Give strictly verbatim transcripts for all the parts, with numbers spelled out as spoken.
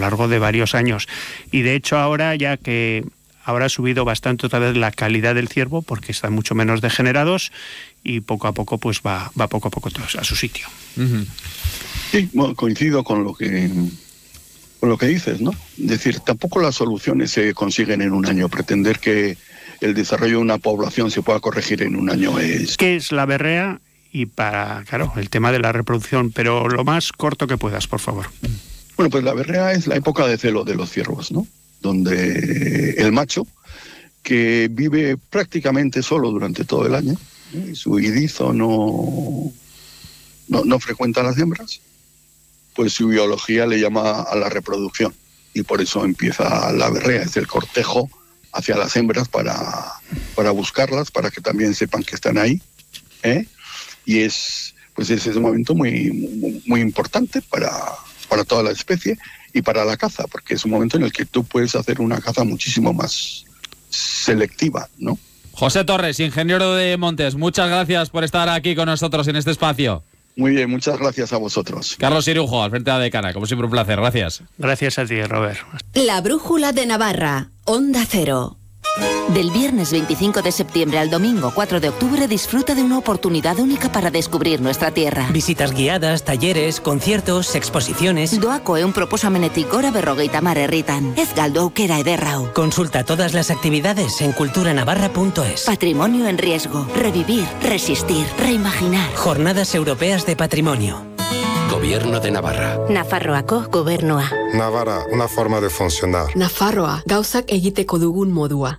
largo de varios años. Y de hecho ahora, ya que ahora ha subido bastante otra vez la calidad del ciervo, porque están mucho menos degenerados, y poco a poco pues va, va poco a poco a su sitio. Uh-huh. Sí, bueno, coincido con lo que con lo que dices, ¿no? Es decir, tampoco las soluciones se consiguen en un año. Pretender que el desarrollo de una población se pueda corregir en un año es... ¿Qué es la berrea? Y para, claro, el tema de la reproducción, pero lo más corto que puedas, por favor. Bueno, pues la berrea es la época de celo de los ciervos, ¿no? Donde el macho, que vive prácticamente solo durante todo el año, ¿eh? Su idizo no, no, no frecuenta a las hembras, pues su biología le llama a la reproducción. Y por eso empieza la berrea, es el cortejo hacia las hembras para, para buscarlas, para que también sepan que están ahí, ¿eh? Y es, pues ese es un momento muy, muy, muy importante para, para toda la especie y para la caza, porque es un momento en el que tú puedes hacer una caza muchísimo más selectiva, ¿no? José Torres, ingeniero de montes, muchas gracias por estar aquí con nosotros en este espacio. Muy bien, muchas gracias a vosotros. Carlos Irujo, al frente de Adecana, como siempre un placer, gracias. Gracias a ti, Robert. La Brújula de Navarra, Onda Cero. Del viernes veinticinco de septiembre al domingo cuatro de octubre disfruta de una oportunidad única para descubrir nuestra tierra. Visitas guiadas, talleres, conciertos, exposiciones. Doako eun proposamenetik gora berrogeita hamar herritan. Ez galdu aukera ederrau. Consulta todas las actividades en cultura navarra punto es. Patrimonio en riesgo. Revivir, resistir, reimaginar. Jornadas Europeas de Patrimonio. Gobierno de Navarra. Nafarroako gobernua. Navarra, una forma de funcionar. Nafarroa, gauzak egiteko dugun modua.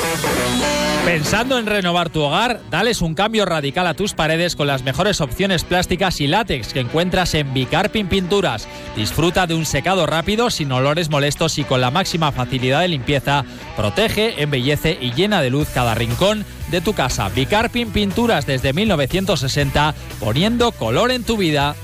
Pensando en renovar tu hogar, dales un cambio radical a tus paredes con las mejores opciones plásticas y látex que encuentras en Bicarpin Pinturas. Disfruta de un secado rápido, sin olores molestos y con la máxima facilidad de limpieza. Protege, embellece y llena de luz cada rincón de tu casa. Bicarpin Pinturas desde mil novecientos sesenta, poniendo color en tu vida.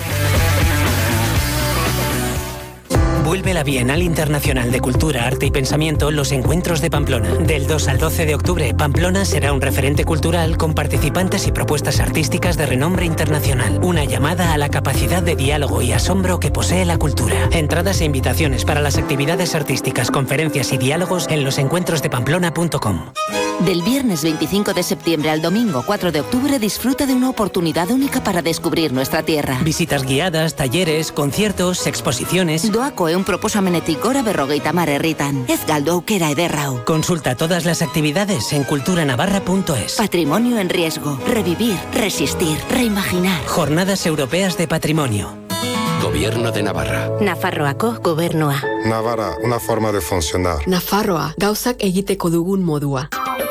Vuelve la Bienal Internacional de Cultura, Arte y Pensamiento Los Encuentros de Pamplona. Del dos al doce de octubre, Pamplona será un referente cultural con participantes y propuestas artísticas de renombre internacional. Una llamada a la capacidad de diálogo y asombro que posee la cultura. Entradas e invitaciones para las actividades artísticas, conferencias y diálogos en los encuentros de pamplona punto com. Del viernes veinticinco de septiembre al domingo cuatro de octubre disfruta de una oportunidad única para descubrir nuestra tierra. Visitas guiadas, talleres, conciertos, exposiciones. Doako eun proposamenetik gora berrogeita hamar herritan. Ez galdu aukera ederrau. Consulta todas las actividades en cultura navarra punto es. Patrimonio en riesgo. Revivir, resistir, reimaginar. Jornadas Europeas de Patrimonio. Gobierno de Navarra. Nafarroako gobernua. Navarra, una forma de funcionar. Nafarroa, gauzak egiteko dugun modua.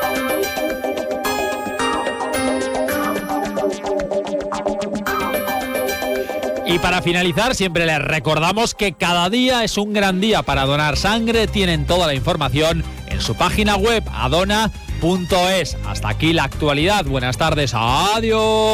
Y para finalizar, siempre les recordamos que cada día es un gran día para donar sangre. Tienen toda la información en su página web adona punto es. Hasta aquí la actualidad. Buenas tardes. Adiós.